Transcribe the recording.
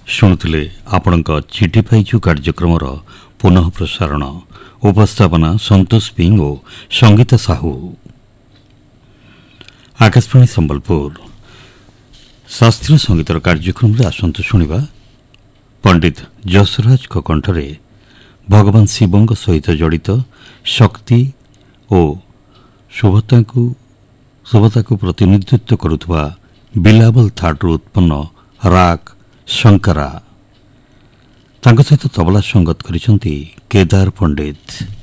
ଶୁଣୁଥିଲେ ଆପଣଙ୍କ ଚିଠି ପାଇଛୁ କାର୍ଯ୍ୟକ୍ରମର ପୁନଃ ପ୍ରସାରଣ। ଉପସ୍ଥାପନା ସନ୍ତୋଷ ସିଂ ଓ ସଙ୍ଗୀତା ସାହୁ। ଆକାଶବାଣୀ ସମ୍ବଲପୁର। ଶାସ୍ତ୍ରୀୟ ସଙ୍ଗୀତର କାର୍ଯ୍ୟକ୍ରମରେ ଆସନ୍ତୁ ଶୁଣିବା ପଣ୍ଡିତ ଯଶରାଜଙ୍କ କଣ୍ଠରେ ଭଗବାନ ଶିବଙ୍କ ସହିତ ଜଡ଼ିତ ଶକ୍ତି ଓ ଶୁଭତାକୁ ପ୍ରତିନିଧିତ୍ୱ କରୁଥିବା ବିଲାବଲ ଥାଟରୁ ଉତ୍ପନ୍ନ ରାଗ ଶଙ୍କରା। ତାଙ୍କ ସହିତ ତବଲା ସଙ୍ଗତ କରିଛନ୍ତି କେଦାର ପଣ୍ଡିତ।